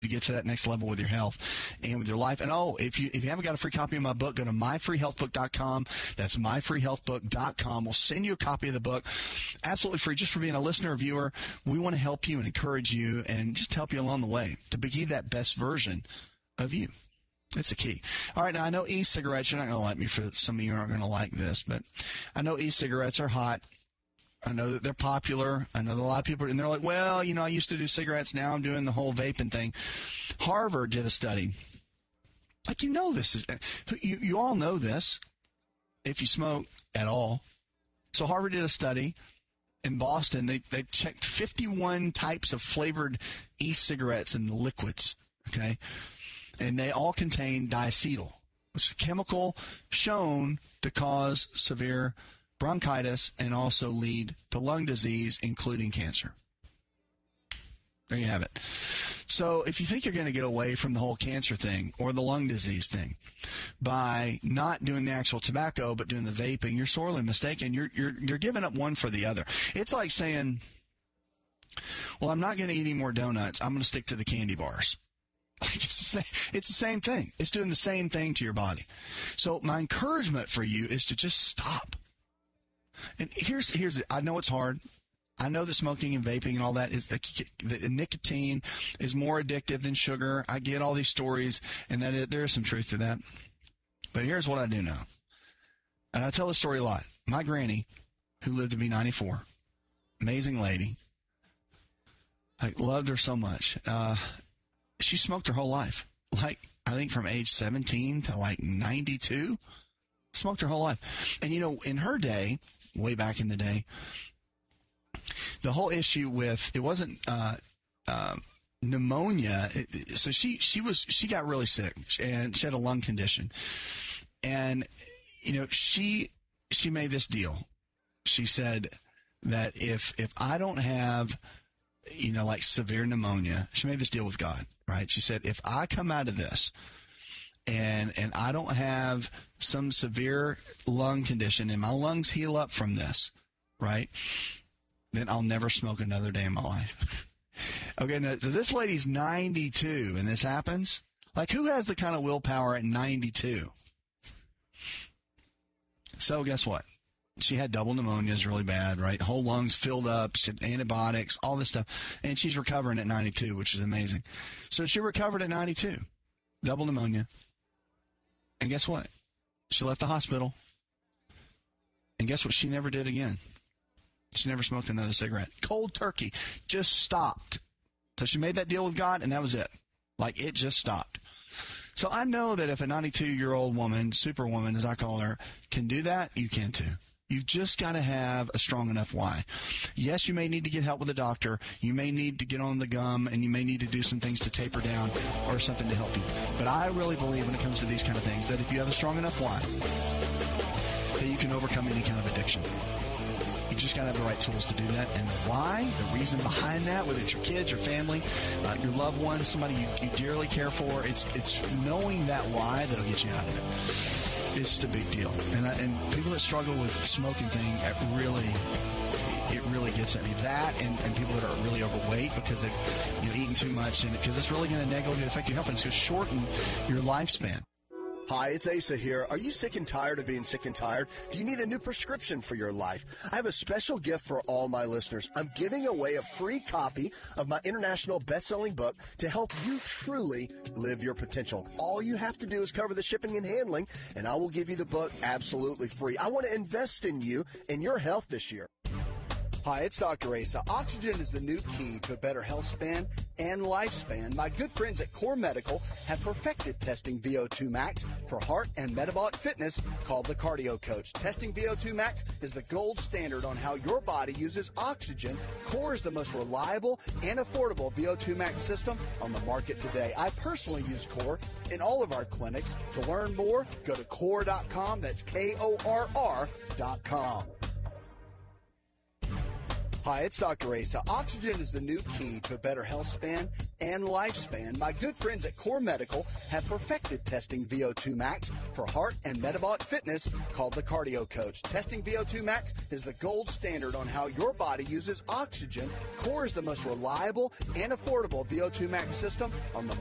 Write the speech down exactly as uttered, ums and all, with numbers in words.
to get to that next level with your health and with your life. And oh, if you if you haven't got a free copy of my book, go to my free health book dot com. That's my free health book dot com. We'll send you a copy of the book, absolutely free, just for being a listener or viewer. We want to help you and encourage you and just help you along the way to be that best version of you. It's the key. All right, now I know e-cigarettes, you're not going to like me for some of you aren't going to like this, but I know e-cigarettes are hot. I know that they're popular. I know that a lot of people, and they're like, well, you know, I used to do cigarettes. Now I'm doing the whole vaping thing. Harvard did a study. Like, you know this is, you, you all know this if you smoke at all. So Harvard did a study in Boston. They, they checked fifty-one types of flavored e-cigarettes and liquids, okay? And they all contain diacetyl, which is a chemical shown to cause severe bronchitis and also lead to lung disease, including cancer. There you have it. So if you think you're going to get away from the whole cancer thing or the lung disease thing by not doing the actual tobacco but doing the vaping, you're sorely mistaken. You're you're you're giving up one for the other. It's like saying, well, I'm not going to eat any more donuts. I'm going to stick to the candy bars. It's the same, it's the same thing. It's doing the same thing to your body. So my encouragement for you is to just stop. And here's here's it. I know it's hard. I know that smoking and vaping and all that is the, the nicotine is more addictive than sugar. I get all these stories, and that it, there is some truth to that. But here's what I do know, and I tell this story a lot. My granny, who lived to be ninety-four, amazing lady. I loved her so much. Uh, she smoked her whole life, like I think from age seventeen to like ninety-two. Smoked her whole life, and you know, in her day. Way back in the day, the whole issue with it wasn't uh, uh, pneumonia. It, so she she was she got really sick and she had a lung condition, and you know she she made this deal. She said that if if I don't have you know like severe pneumonia, she made this deal with God, right? She said if I come out of this. And and I don't have some severe lung condition and my lungs heal up from this, right? Then I'll never smoke another day in my life. Okay, now, so this lady's ninety-two and this happens. Like, who has the kind of willpower at ninety-two? So guess what? She had double pneumonia, is really bad, right? Whole lungs filled up, she had antibiotics, all this stuff. And she's recovering at ninety-two, which is amazing. So she recovered at ninety-two. Double pneumonia. And guess what? She left the hospital. And guess what? She never did again. She never smoked another cigarette. Cold turkey. Just stopped. So she made that deal with God, and that was it. Like, it just stopped. So I know that if a ninety-two-year-old woman, superwoman as I call her, can do that, you can too. You've just got to have a strong enough why. Yes, you may need to get help with a doctor. You may need to get on the gum, and you may need to do some things to taper down or something to help you. But I really believe when it comes to these kind of things that if you have a strong enough why, that you can overcome any kind of addiction. You just got to have the right tools to do that. And the why, the reason behind that, whether it's your kids, your family, uh, your loved ones, somebody you, you dearly care for, it's it's knowing that why that'll get you out of it. It's just a big deal. And I, and people that struggle with the smoking thing, it really, it really gets at me. That and, and people that are really overweight because they've you know, eaten too much, and because it's really going to negatively affect your health, and it's going to shorten your lifespan. Hi, it's Asa here. Are you sick and tired of being sick and tired? Do you need a new prescription for your life? I have a special gift for all my listeners. I'm giving away a free copy of my international best-selling book to help you truly live your potential. All you have to do is cover the shipping and handling, and I will give you the book absolutely free. I want to invest in you and your health this year. Hi, it's Doctor Asa. Oxygen is the new key to a better health span and lifespan. My good friends at Core Medical have perfected testing V O two max for heart and metabolic fitness called the Cardio Coach. Testing V O two max is the gold standard on how your body uses oxygen. Core is the most reliable and affordable V O two max system on the market today. I personally use Core in all of our clinics. To learn more, go to core dot com. That's K O R R dot com. Hi, it's Doctor Asa. Oxygen is the new key to a better health span and lifespan. My good friends at Core Medical have perfected testing V O two max for heart and metabolic fitness, called the Cardio Coach. Testing V O two max is the gold standard on how your body uses oxygen. Core is the most reliable and affordable V O two max system on the